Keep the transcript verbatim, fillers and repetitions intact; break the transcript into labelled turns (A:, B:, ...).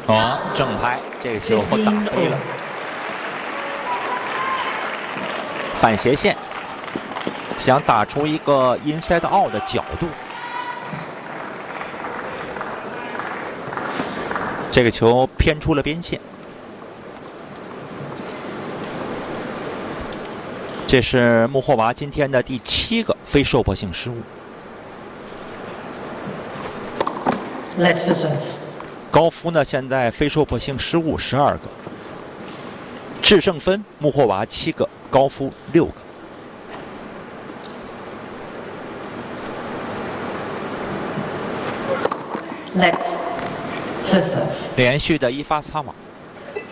A: 哦，正拍，这个球打飞了，反斜线，想打出一个 inside out 的角度。这个球偏出了边线。这是穆霍娃今天的第七个非受迫性失误。
B: Let's for serve。
A: 高夫呢，现在非受迫性失误十二个，制胜分穆霍娃七个，高夫六个。
B: Let for serve。
A: 连续的一发擦网。